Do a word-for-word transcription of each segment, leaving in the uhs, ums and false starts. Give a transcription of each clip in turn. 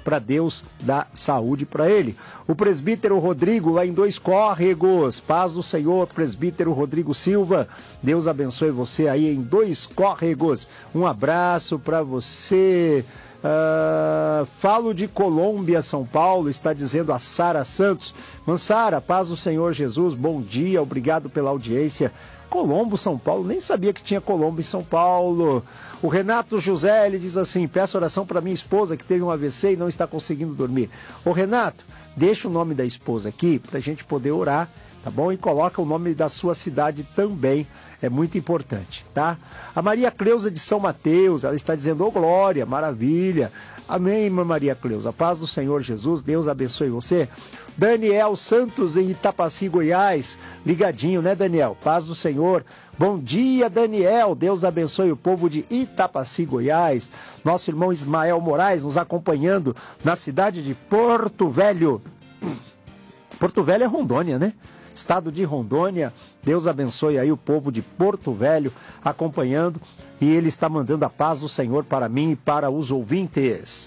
para Deus dar saúde para ele. O presbítero Rodrigo, lá em Dois Córregos, paz do Senhor, presbítero Rodrigo Silva, Deus abençoe você aí em Dois Córregos, um abraço para você. Uh, falo de Colômbia, São Paulo, está dizendo a Sara Santos. Mansara, paz do Senhor Jesus, bom dia, obrigado pela audiência. Colombo, São Paulo, nem sabia que tinha Colombo em São Paulo. O Renato José, ele diz assim, peço oração para minha esposa que teve um A V C e não está conseguindo dormir. Ô Renato, deixa o nome da esposa aqui para a gente poder orar, tá bom? E coloca o nome da sua cidade também, é muito importante, tá? A Maria Cleusa de São Mateus, ela está dizendo, ô glória, maravilha. Amém, irmã Maria Cleusa, a paz do Senhor Jesus, Deus abençoe você. Daniel Santos, em Itapaci, Goiás, ligadinho, né, Daniel? Paz do Senhor. Bom dia, Daniel. Deus abençoe o povo de Itapaci, Goiás. Nosso irmão Ismael Moraes nos acompanhando na cidade de Porto Velho. Porto Velho é Rondônia, né? Estado de Rondônia. Deus abençoe aí o povo de Porto Velho acompanhando. E ele está mandando a paz do Senhor para mim e para os ouvintes.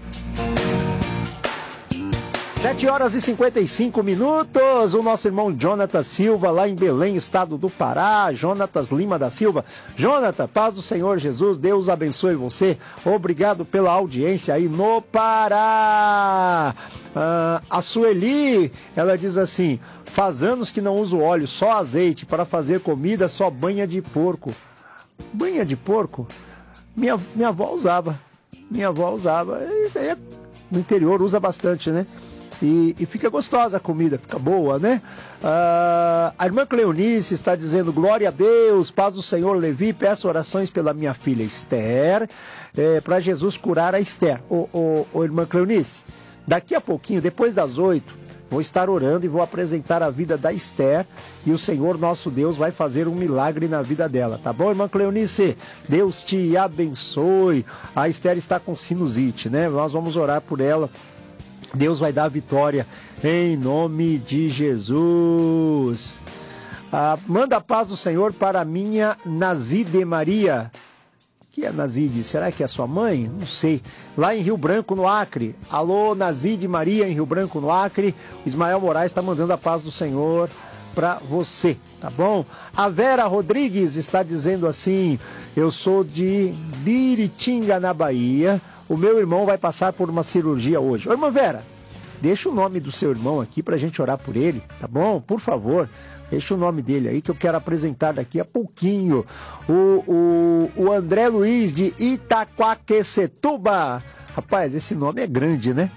sete horas e cinquenta e cinco minutos, o nosso irmão Jonatas Silva, lá em Belém, estado do Pará, Jonatas Lima da Silva. Jonathan, paz do Senhor Jesus, Deus abençoe você, obrigado pela audiência aí no Pará. Ah, a Sueli, ela diz assim, faz anos que não uso óleo, só azeite, para fazer comida, só banha de porco. Banha de porco? Minha, minha avó usava, minha avó usava, e, e, no interior usa bastante, né? E, e fica gostosa a comida, fica boa, né? Ah, a irmã Cleonice está dizendo, glória a Deus, paz do Senhor, Levi, peço orações pela minha filha Esther, é, para Jesus curar a Esther. Ô, ô, ô, irmã Cleonice, daqui a pouquinho, depois das oito, vou estar orando e vou apresentar a vida da Esther e o Senhor nosso Deus vai fazer um milagre na vida dela, tá bom, irmã Cleonice? Deus te abençoe. A Esther está com sinusite, né? Nós vamos orar por ela. Deus vai dar a vitória em nome de Jesus. Ah, manda a paz do Senhor para a minha Nazide Maria. Que é Nazide? Será que é sua mãe? Não sei. Lá em Rio Branco, no Acre. Alô, Nazide Maria, em Rio Branco, no Acre. O Ismael Moraes está mandando a paz do Senhor para você, tá bom? A Vera Rodrigues está dizendo assim, eu sou de Biritinga, na Bahia. O meu irmão vai passar por uma cirurgia hoje. Ô, irmã Vera, deixa o nome do seu irmão aqui pra gente orar por ele, tá bom? Por favor, deixa o nome dele aí que eu quero apresentar daqui a pouquinho. O, o, o André Luiz de Itaquaquecetuba. Rapaz, esse nome é grande, né?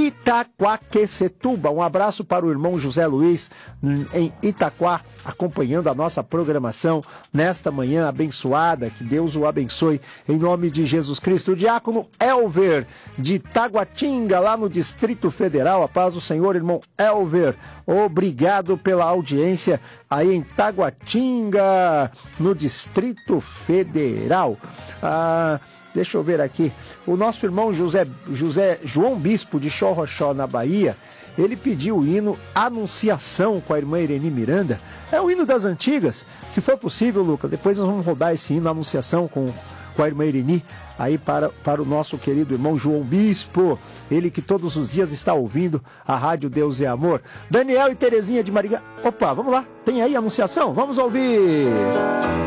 Itaquaquecetuba. Um abraço para o irmão José Luiz em Itaquá, acompanhando a nossa programação nesta manhã abençoada. Que Deus o abençoe em nome de Jesus Cristo. O diácono Elver de Taguatinga, lá no Distrito Federal. A paz do Senhor, irmão Elver. Obrigado pela audiência aí em Taguatinga, no Distrito Federal. Ah... Deixa eu ver aqui, o nosso irmão José, José João Bispo de Chorrochó, na Bahia, ele pediu o hino Anunciação com a irmã Ireni Miranda. É o hino das antigas. Se for possível, Lucas, depois nós vamos rodar esse hino Anunciação com, com a irmã Ireni, aí para, para o nosso querido irmão João Bispo, ele que todos os dias está ouvindo a Rádio Deus é Amor. Daniel e Terezinha de Maringá. Opa, vamos lá, tem aí a Anunciação? Vamos ouvir!